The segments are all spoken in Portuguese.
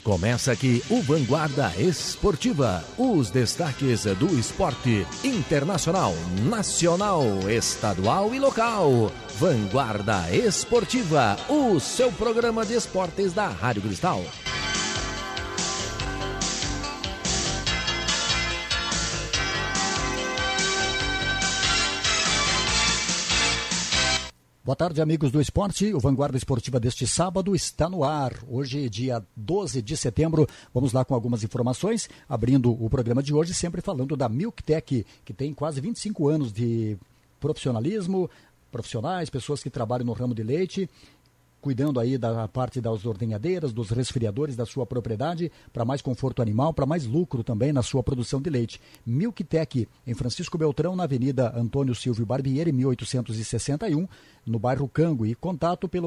Começa aqui o Vanguarda Esportiva. Os destaques do esporte internacional, nacional, estadual e local. Vanguarda Esportiva, o seu programa de esportes da Rádio Cristal. Boa tarde, amigos do esporte. O Vanguarda Esportiva deste sábado está no ar. Hoje, dia 12 de setembro, vamos lá com algumas informações. Abrindo o programa de hoje, sempre falando da Milktec, que tem quase 25 anos de profissionalismo, profissionais, pessoas que trabalham no ramo de leite, cuidando aí da parte das ordenhadeiras, dos resfriadores da sua propriedade, para mais conforto animal, para mais lucro também na sua produção de leite. Milktec, em Francisco Beltrão, na Avenida Antônio Silvio Barbieri, 1861, no bairro Cango. E contato pelo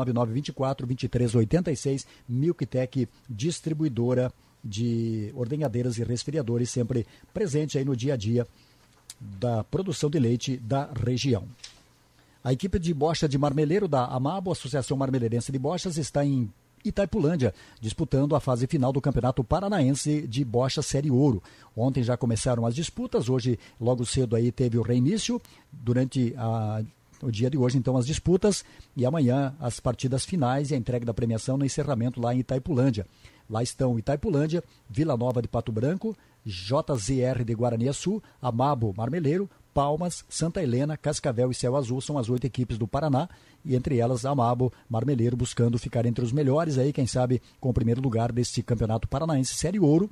999-24-2386, Milktec, distribuidora de ordenhadeiras e resfriadores, sempre presente aí no dia a dia da produção de leite da região. A equipe de bocha de Marmeleiro da AMABO, Associação Marmeleirense de Bochas, está em Itaipulândia, disputando a fase final do Campeonato Paranaense de Bocha Série Ouro. Ontem já começaram as disputas, hoje logo cedo aí teve o reinício, durante o dia de hoje então as disputas, e amanhã as partidas finais e a entrega da premiação no encerramento lá em Itaipulândia. Lá estão Itaipulândia, Vila Nova de Pato Branco, JZR de Guaraniaçu, AMABO Marmeleiro, Palmas, Santa Helena, Cascavel e Céu Azul são as 8 equipes do Paraná, e entre elas a AMABO Marmeleiro buscando ficar entre os melhores aí, quem sabe com o primeiro lugar deste Campeonato Paranaense Série Ouro,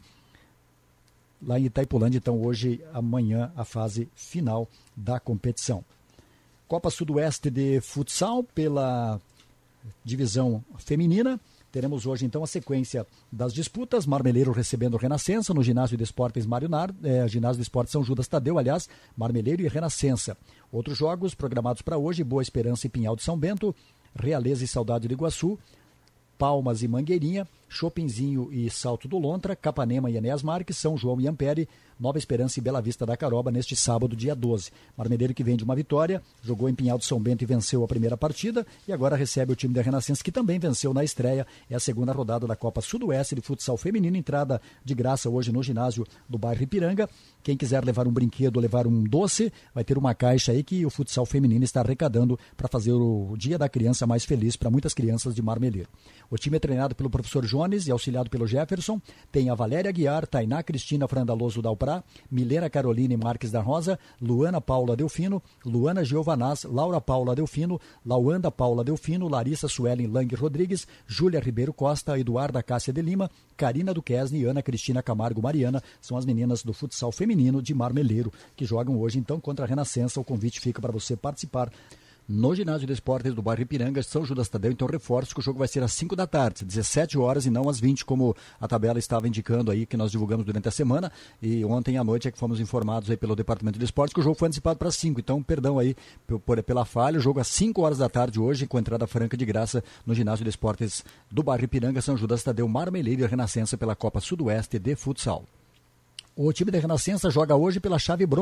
lá em Itaipulândia. Então hoje, amanhã, a fase final da competição. Copa Sudoeste de Futsal pela divisão feminina. Teremos hoje, então, a sequência das disputas. Marmeleiro recebendo Renascença no Ginásio de Esportes Mário Nardo, Ginásio de Esportes São Judas Tadeu, aliás, Marmeleiro e Renascença. Outros jogos programados para hoje: Boa Esperança e Pinhal de São Bento, Realeza e Saudade do Iguaçu, Palmas e Mangueirinha, Chopinzinho e Salto do Lontra, Capanema e Enéas Marques, São João e Ampere, Nova Esperança e Bela Vista da Caroba neste sábado, dia 12. Marmeleiro, que vem de uma vitória, jogou em Pinhal de São Bento e venceu a primeira partida, e agora recebe o time da Renascença, que também venceu na estreia. É a segunda rodada da Copa Sudoeste de Futsal Feminino, entrada de graça hoje no ginásio do bairro Ipiranga. Quem quiser levar um brinquedo ou levar um doce, vai ter uma caixa aí que o Futsal Feminino está arrecadando para fazer o Dia da Criança mais feliz para muitas crianças de Marmeleiro. O time é treinado pelo professor Jones e auxiliado pelo Jefferson. Tem a Valéria Guiar, Tainá Cristina Frandaloso Dalprá, Milena Caroline Marques da Rosa, Luana Paula Delfino, Luana Giovanaz, Laura Paula Delfino, Lauanda Paula Delfino, Larissa Suelen Lang Rodrigues, Júlia Ribeiro Costa, Eduarda Cássia de Lima, Karina Duquesne e Ana Cristina Camargo Mariana. São as meninas do futsal feminino de Marmeleiro, que jogam hoje então contra a Renascença. O convite fica para você participar no Ginásio de Esportes do bairro Ipiranga, São Judas Tadeu. Então reforço que o jogo vai ser às 5 da tarde, 17 horas e não às 20, como a tabela estava indicando aí, que nós divulgamos durante a semana. E ontem à noite é que fomos informados aí pelo Departamento de Esportes que o jogo foi antecipado para 5. Então, perdão aí pela falha. O jogo às 5 horas da tarde hoje, com entrada franca de graça no Ginásio de Esportes do bairro Ipiranga, São Judas Tadeu, Marmeleiro e Renascença pela Copa Sudoeste de Futsal. O time da Renascença joga hoje pela chave bronze